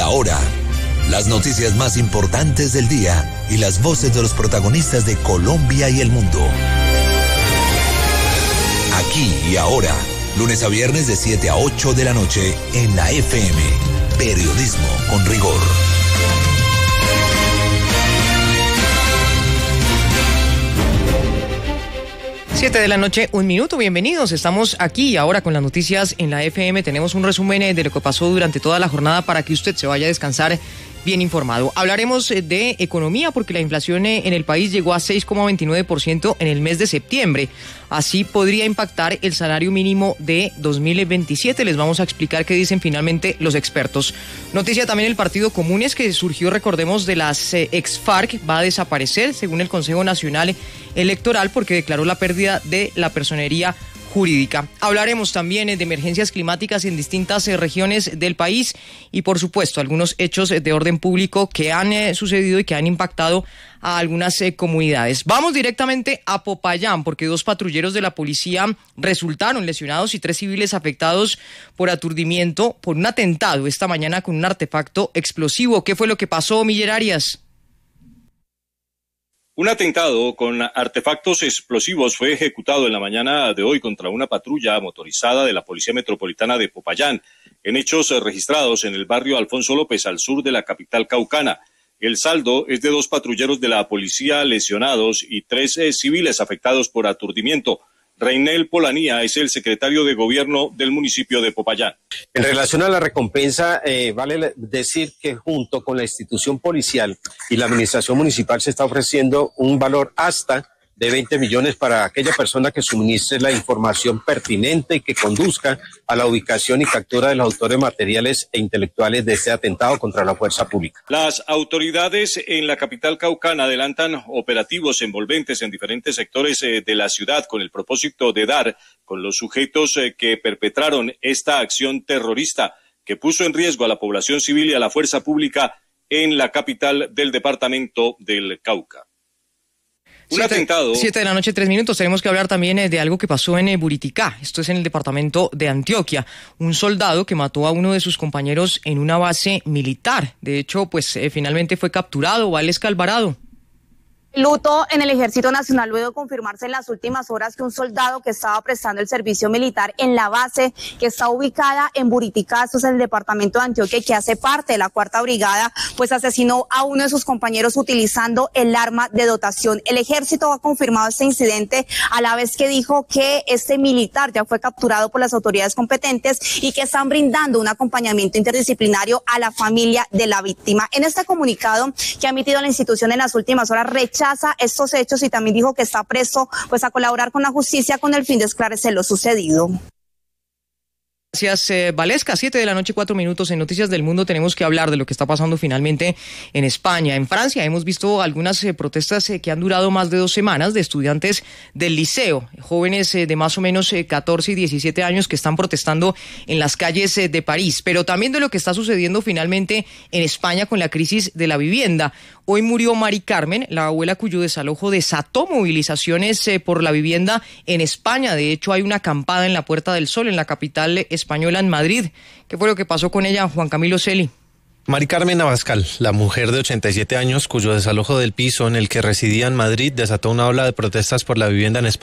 ahora, las noticias más importantes del día y las voces de los protagonistas de Colombia y el mundo. Aquí y ahora, lunes a viernes de 7 a 8 de la noche en la FM. Periodismo con rigor. 7 de la noche, 1 minuto, bienvenidos. Estamos aquí y ahora con las noticias en la FM. Tenemos un resumen de lo que pasó durante toda la jornada para que usted se vaya a descansar bien informado. Hablaremos de economía porque la inflación en el país llegó a 6,29% en el mes de septiembre. Así podría impactar el salario mínimo de 2027. Les vamos a explicar qué dicen finalmente los expertos. Noticia también el Partido Comunes, que surgió, recordemos, de las ex-FARC, va a desaparecer según el Consejo Nacional Electoral porque declaró la pérdida de la personería jurídica. Hablaremos también de emergencias climáticas en distintas regiones del país y, por supuesto, algunos hechos de orden público que han sucedido y que han impactado a algunas comunidades. Vamos directamente a Popayán porque 2 patrulleros de la policía resultaron lesionados y 3 civiles afectados por aturdimiento por un atentado esta mañana con un artefacto explosivo. ¿Qué fue lo que pasó, Miller Arias? Un atentado con artefactos explosivos fue ejecutado en la mañana de hoy contra una patrulla motorizada de la Policía Metropolitana de Popayán, en hechos registrados en el barrio Alfonso López, al sur de la capital caucana. El saldo es de 2 patrulleros de la policía lesionados y 3 civiles afectados por aturdimiento. Reinel Polanía es el secretario de gobierno del municipio de Popayán. En relación a la recompensa, vale decir que junto con la institución policial y la administración municipal se está ofreciendo un valor hasta de 20 millones para aquella persona que suministre la información pertinente y que conduzca a la ubicación y captura de los autores materiales e intelectuales de este atentado contra la fuerza pública. Las autoridades en la capital caucana adelantan operativos envolventes en diferentes sectores de la ciudad con el propósito de dar con los sujetos que perpetraron esta acción terrorista que puso en riesgo a la población civil y a la fuerza pública en la capital del departamento del Cauca. Un atentado. 7 de la noche, 3 minutos. Tenemos que hablar también de algo que pasó en Buriticá. Esto es en el departamento de Antioquia. Un soldado que mató a uno de sus compañeros en una base militar. De hecho, finalmente fue capturado. Valesca Alvarado. Luto en el Ejército Nacional luego de confirmarse en las últimas horas que un soldado que estaba prestando el servicio militar en la base que está ubicada en Buriticá, esto es en el departamento de Antioquia y que hace parte de la 4ª Brigada, pues asesinó a uno de sus compañeros utilizando el arma de dotación. El Ejército ha confirmado este incidente a la vez que dijo que este militar ya fue capturado por las autoridades competentes y que están brindando un acompañamiento interdisciplinario a la familia de la víctima. En este comunicado que ha emitido la institución en las últimas horas, rechaza estos hechos y también dijo que está presto a colaborar con la justicia con el fin de esclarecer lo sucedido. Gracias, Valesca. 7 de la noche, 4 minutos. En Noticias del Mundo tenemos que hablar de lo que está pasando finalmente en España. En Francia hemos visto algunas protestas que han durado más de 2 semanas de estudiantes del liceo, jóvenes de más o menos 14 y 17 años que están protestando en las calles de París, pero también de lo que está sucediendo finalmente en España con la crisis de la vivienda. Hoy murió Mari Carmen, la abuela cuyo desalojo desató movilizaciones por la vivienda en España. De hecho, hay una acampada en la Puerta del Sol, en la capital española, en Madrid. ¿Qué fue lo que pasó con ella, Juan Camilo Celi? Mari Carmen Abascal, la mujer de 87 años cuyo desalojo del piso en el que residía en Madrid desató una ola de protestas por la vivienda en España.